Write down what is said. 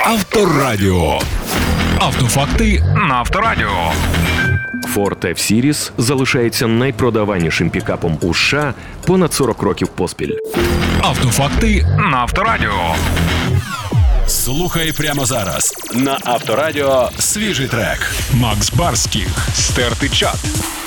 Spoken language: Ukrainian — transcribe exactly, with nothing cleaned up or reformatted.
Авторадіо. Автофакти на Авторадіо. Ford F-Series залишається найпродаванішим пікапом у США понад сорок років поспіль. Автофакти на Авторадіо. Слухай прямо зараз. На Авторадіо свіжий трек. Макс Барських. Стертий чат.